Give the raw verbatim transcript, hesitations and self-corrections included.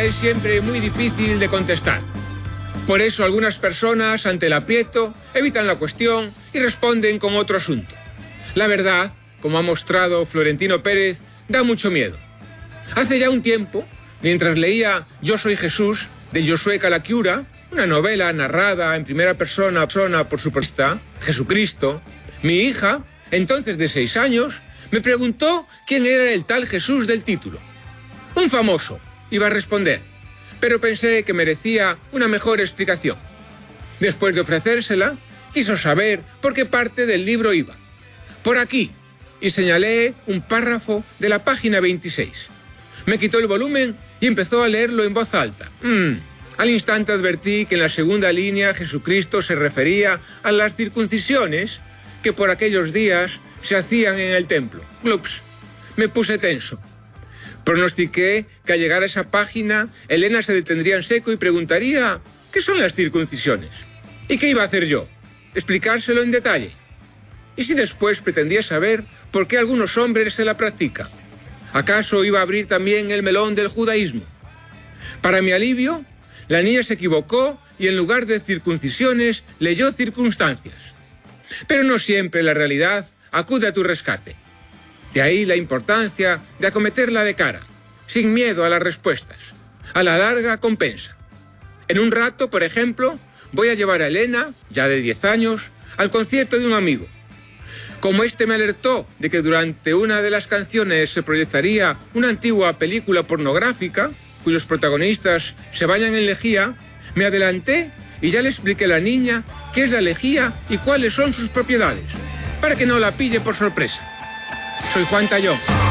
pregunta es siempre muy difícil de contestar. Por eso algunas personas, ante el aprieto, evitan la cuestión y responden con otro asunto. La verdad, como ha mostrado Florentino Pérez, da mucho miedo. Hace ya un tiempo, mientras leía Yo soy Jesús, de Josué Calaquiura, una novela narrada en primera persona, persona por su protagonista, Jesucristo, mi hija, entonces de seis años, me preguntó quién era el tal Jesús del título. Un famoso, iba a responder, pero pensé que merecía una mejor explicación. Después de ofrecérsela, quiso saber por qué parte del libro iba. Por aquí, y señalé un párrafo de la página veintiséis. Me quitó el volumen y empezó a leerlo en voz alta. Mm. Al instante advertí que en la segunda línea Jesucristo se refería a las circuncisiones que por aquellos días se hacían en el templo. Glups. Me puse tenso. Pronostiqué que al llegar a esa página, Elena se detendría en seco y preguntaría ¿qué son las circuncisiones? ¿Y qué iba a hacer yo? ¿Explicárselo en detalle? ¿Y si después pretendía saber por qué algunos hombres se la practican? ¿Acaso iba a abrir también el melón del judaísmo? Para mi alivio, la niña se equivocó y en lugar de circuncisiones leyó circunstancias. Pero no siempre la realidad acude a tu rescate. De ahí la importancia de acometerla de cara, sin miedo a las respuestas. A la larga compensa. En un rato, por ejemplo, voy a llevar a Elena, ya de diez años, al concierto de un amigo. Como este me alertó de que durante una de las canciones se proyectaría una antigua película pornográfica, cuyos protagonistas se bañan en lejía, me adelanté y ya le expliqué a la niña qué es la lejía y cuáles son sus propiedades, para que no la pille por sorpresa. Soy Juan Tallón.